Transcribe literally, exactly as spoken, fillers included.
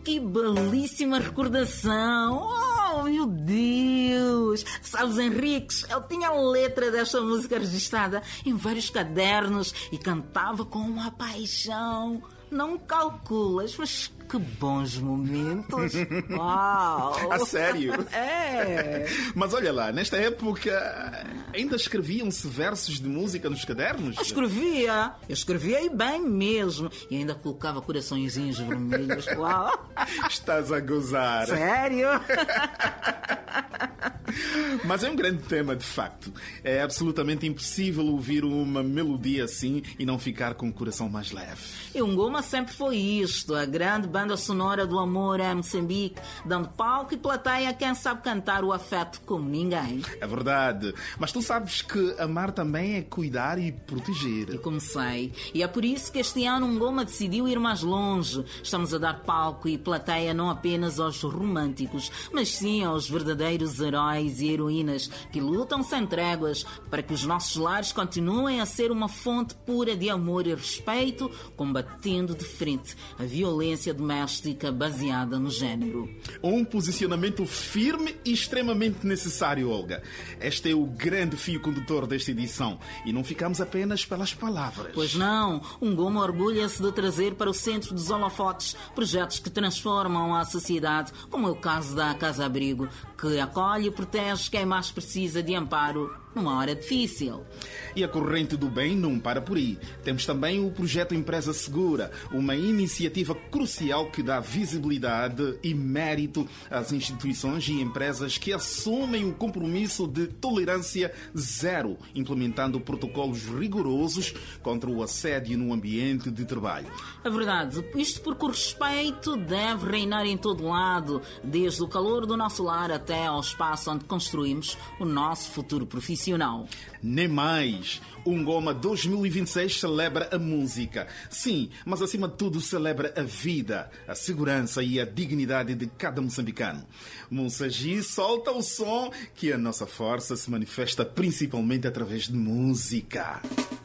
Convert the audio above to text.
Que belíssima recordação! Oh, meu Deus! Sabes, Henriques, eu tinha a letra desta música registrada em vários cadernos e cantava com uma paixão. Não calculas, mas que bons momentos! Uau! A sério? É! Mas olha lá, nesta época ainda escreviam-se versos de música nos cadernos? Eu escrevia! Eu escrevia e bem mesmo! E ainda colocava coraçõezinhos vermelhos. Uau! Estás a gozar! Sério? Mas é um grande tema, de facto. É absolutamente impossível ouvir uma melodia assim e não ficar com o coração mais leve. E o Ngoma sempre foi isto, a grande banda sonora do amor a Moçambique, dando palco e plateia a quem sabe cantar o afeto como ninguém. É verdade. Mas tu sabes que amar também é cuidar e proteger. E como sei. E é por isso que este ano o Ngoma decidiu ir mais longe. Estamos a dar palco e plateia não apenas aos românticos, mas sim aos verdadeiros heróis e heroínas que lutam sem tréguas para que os nossos lares continuem a ser uma fonte pura de amor e respeito, combatendo de frente a violência doméstica baseada no género. Um posicionamento firme e extremamente necessário, Olga. Este é o grande fio condutor desta edição e não ficamos apenas pelas palavras. Pois não, o Ngoma orgulha-se de trazer para o centro dos holofotes projetos que transformam a sociedade, como é o caso da Casa Abrigo, que acolhe e protege quem mais precisa de amparo numa hora difícil. E a corrente do bem não para por aí. Temos também o projeto Empresa Segura, uma iniciativa crucial que dá visibilidade e mérito às instituições e empresas que assumem o compromisso de tolerância zero, implementando protocolos rigorosos contra o assédio no ambiente de trabalho. É verdade, isto porque o respeito deve reinar em todo lado, desde o calor do nosso lar até ao espaço onde construímos o nosso futuro profissional. Nem mais. O Ngoma dois mil e vinte e seis celebra a música. Sim, mas acima de tudo celebra a vida, a segurança e a dignidade de cada moçambicano. Monsagi solta o som que a nossa força se manifesta principalmente através de música.